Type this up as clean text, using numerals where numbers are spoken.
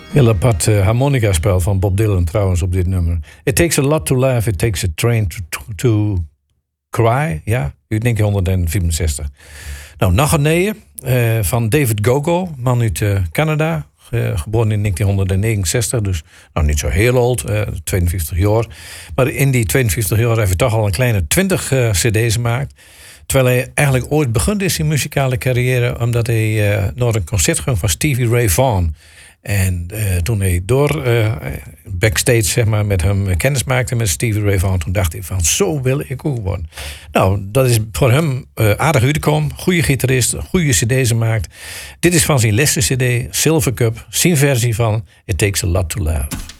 Heel apart harmonica-spel van Bob Dylan trouwens op dit nummer. It takes a lot to laugh, it takes a train to cry. Ja, uit 1964. Nou, nog een nee van David Gogo, man uit Canada. Geboren in 1969, dus nou niet zo heel oud, 52 jaar. Maar in die 52 jaar heeft hij toch al een kleine 20 cd's gemaakt. Terwijl hij eigenlijk ooit begon is in muzikale carrière, omdat hij naar een concert ging van Stevie Ray Vaughan. En toen hij backstage zeg maar, met hem kennis maakte met Stevie Ray Vaughan, toen dacht hij van zo wil ik ook worden. Nou, dat is voor hem aardig uitgekomen. Goede gitarist, goede cd's maakt. Dit is van zijn laatste cd, Silver Cup, zijn versie van It Takes a Lot to Laugh.